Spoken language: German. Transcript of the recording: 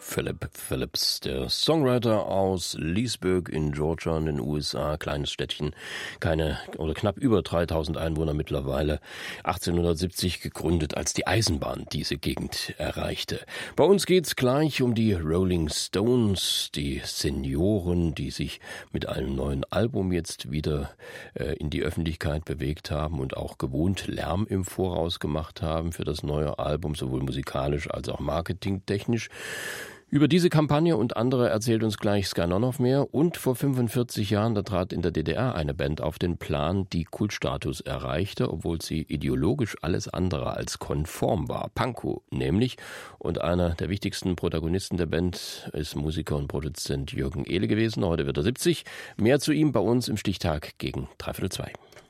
Philip Phillips, der Songwriter aus Leesburg in Georgia in den USA, kleines Städtchen, knapp über 3000 Einwohner mittlerweile, 1870 gegründet, als die Eisenbahn diese Gegend erreichte. Bei uns geht's gleich um die Rolling Stones, die Senioren, die sich mit einem neuen Album jetzt wieder in die Öffentlichkeit bewegt haben und auch gewohnt Lärm im Voraus gemacht haben für das neue Album, sowohl musikalisch als auch marketingtechnisch. Über diese Kampagne und andere erzählt uns gleich Sky Nonhoff mehr. Und vor 45 Jahren, da trat in der DDR eine Band auf den Plan, die Kultstatus erreichte, obwohl sie ideologisch alles andere als konform war. Pankow nämlich. Und einer der wichtigsten Protagonisten der Band ist Musiker und Produzent Jürgen Ehle gewesen. Heute wird er 70. Mehr zu ihm bei uns im Stichtag gegen 3:15.